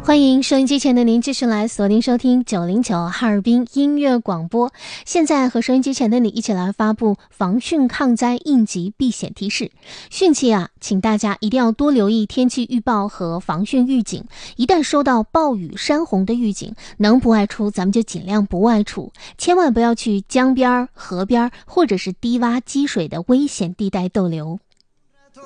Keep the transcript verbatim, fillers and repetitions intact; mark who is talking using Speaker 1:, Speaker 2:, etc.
Speaker 1: 欢迎收音机前的您继续来锁定收听九零九哈尔滨音乐广播。现在和收音机前的你一起来发布防汛抗灾应急避险提示。汛期啊，请大家一定要多留意天气预报和防汛预警。一旦收到暴雨山洪的预警，能不外出咱们就尽量不外出，千万不要去江边、河边或者是低洼积水的危险地带逗留。